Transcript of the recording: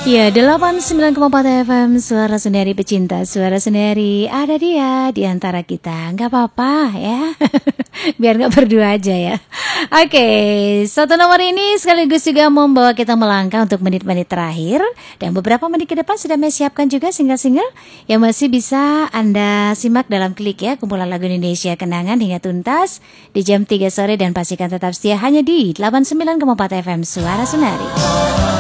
Ya, 89,4 FM, suara sendiri pecinta, suara sendiri ada dia di antara kita. Nggak apa-apa ya, biar nggak berdua aja ya. Oke, satu nomor ini sekaligus juga membawa kita melangkah untuk menit-menit terakhir. Dan beberapa menit ke depan sudah menyiapkan juga single-single yang masih bisa Anda simak dalam klik ya. Kumpulan lagu Indonesia Kenangan hingga tuntas di jam 3 sore. Dan pastikan tetap setia hanya di 89,4 FM, suara sendiri.